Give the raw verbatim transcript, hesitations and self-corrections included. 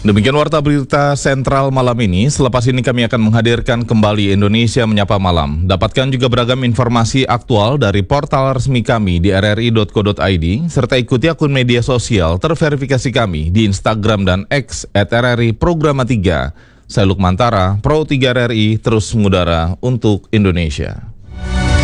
Demikian Warta Berita Sentral malam ini. Selepas ini kami akan menghadirkan kembali Indonesia Menyapa Malam. Dapatkan juga beragam informasi aktual dari portal resmi kami di r r i dot co dot i d, serta ikuti akun media sosial terverifikasi kami di Instagram dan X at r r i programa tiga. Saya Lukmantara, Pro tiga R R I, terus mengudara untuk Indonesia.